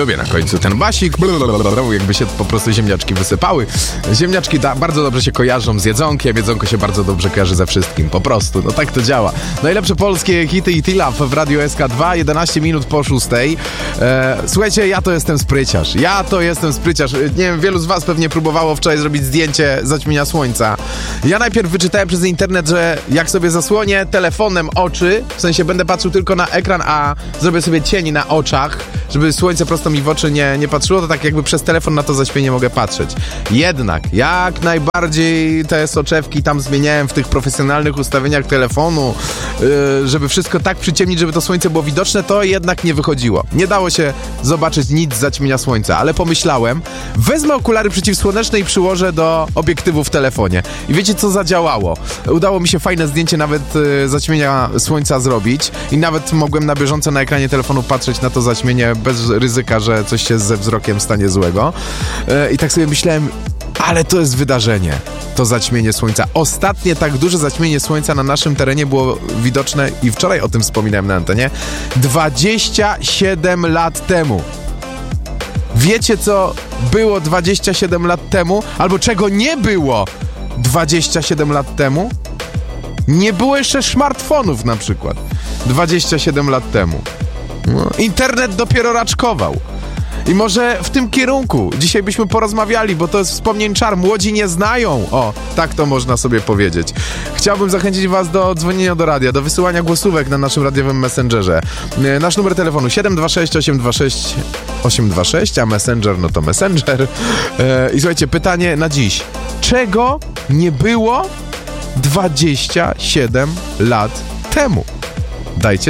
Lubię na końcu ten basik, jakby się po prostu ziemniaczki wysypały. Ziemniaczki bardzo dobrze się kojarzą z jedzonkiem, jedzonko się bardzo dobrze kojarzy ze wszystkim, po prostu, no tak to działa. Najlepsze polskie hity i T-Love w Radiu SK2, 11 minut po 6. Słuchajcie, ja to jestem spryciarz. Nie wiem, wielu z was pewnie próbowało wczoraj zrobić zdjęcie zaćmienia słońca. Ja najpierw wyczytałem przez internet, że jak sobie zasłonię telefonem oczy, w sensie będę patrzył tylko na ekran, a zrobię sobie cień na oczach, żeby słońce prosto mi w oczy nie patrzyło, to tak jakby przez telefon na to zaćmienie mogę patrzeć. Jednak, jak najbardziej te soczewki tam zmieniałem w tych profesjonalnych ustawieniach telefonu, żeby wszystko tak przyciemnić, żeby to słońce było widoczne, to jednak nie wychodziło. Nie dało się zobaczyć nic z zaćmienia słońca, ale pomyślałem, wezmę okulary przeciwsłoneczne i przyłożę do obiektywu w telefonie. I wiecie, co zadziałało? Udało mi się fajne zdjęcie nawet zaćmienia słońca zrobić i nawet mogłem na bieżąco na ekranie telefonu patrzeć na to zaćmienie bez ryzyka, że coś się ze wzrokiem stanie złego. I tak sobie myślałem, ale to jest wydarzenie, to zaćmienie słońca. Ostatnie tak duże zaćmienie słońca na naszym terenie było widoczne i wczoraj o tym wspominałem na antenie, 27 lat temu. Wiecie, co było 27 lat temu? Albo czego nie było 27 lat temu? Nie było jeszcze smartfonów na przykład 27 lat temu. Internet dopiero raczkował. I może w tym kierunku dzisiaj byśmy porozmawiali, bo to jest wspomnień czar. Młodzi nie znają. O, tak to można sobie powiedzieć. Chciałbym zachęcić was do dzwonienia do radia, do wysyłania głosówek na naszym radiowym messengerze. Nasz numer telefonu 726 826 826, a messenger no to messenger. I słuchajcie, pytanie na dziś. Czego nie było 27 lat temu? Dajcie